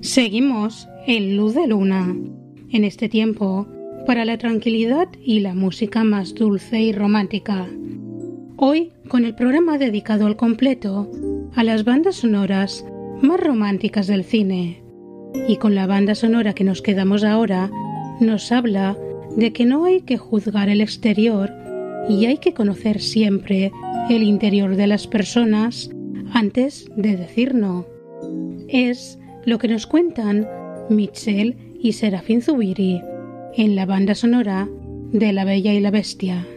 Seguimos en Luz de Luna, en este tiempo para la tranquilidad y la música más dulce y romántica. Hoy con el programa dedicado al completo a las bandas sonoras más románticas del cine. Y con la banda sonora que nos quedamos ahora, nos habla de que no hay que juzgar el exterior y hay que conocer siempre el interior de las personas antes de decir no. Es lo que nos cuentan Mitchell y Serafín Zubiri en la banda sonora de La Bella y la Bestia.